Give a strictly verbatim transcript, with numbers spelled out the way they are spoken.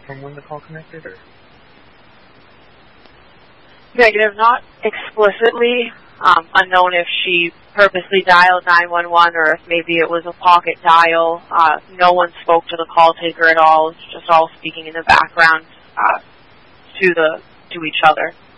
from when the call connected? Or? Negative, not explicitly. Um, unknown if she purposely dialed nine one one or if maybe it was a pocket dial. Uh, no one spoke to the call taker at all. It was just all speaking in the background uh, to the to each other.